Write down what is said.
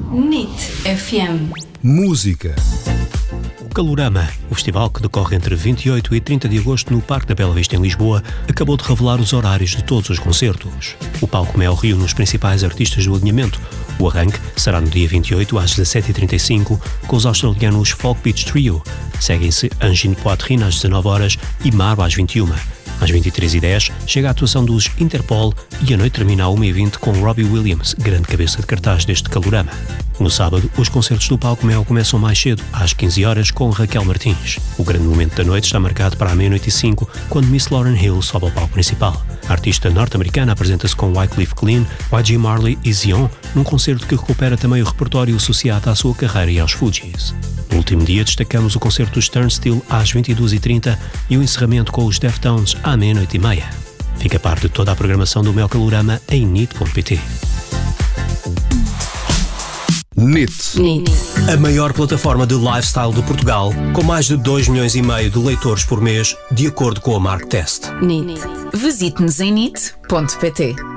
NIT FM. Música. O Calorama, o festival que decorre entre 28 e 30 de agosto no Parque da Bela Vista em Lisboa, acabou de revelar os horários de todos os concertos. O Palco Mel reúne os principais artistas do alinhamento. O arranque será no dia 28 às 17h35 com os australianos Folk Beach Trio. Seguem-se Angine Poitrine às 19h e Marbo às 21h. Às 23h10 chega a atuação dos Interpol e a noite termina a 1h20 com Robbie Williams, grande cabeça de cartaz deste Calorama. No sábado, os concertos do Palco Mel começam mais cedo, às 15h, com Raquel Martins. O grande momento da noite está marcado para a meia-noite e 5, quando Miss Lauryn Hill sobe ao palco principal. A artista norte-americana apresenta-se com Wycliffe Clean, YG Marley e Zion, num concerto que recupera também o repertório associado à sua carreira e aos Fugees. No último dia destacamos o concerto dos Turnstile às 22h30 e o encerramento com os Deftones à meia-noite e meia. Fica a par de toda a programação do Mel Calorama em NIT.pt. NIT. A maior plataforma de lifestyle de Portugal, com mais de 2,5 milhões de leitores por mês, de acordo com a Mark Test. NIT. Visite-nos em NIT.pt.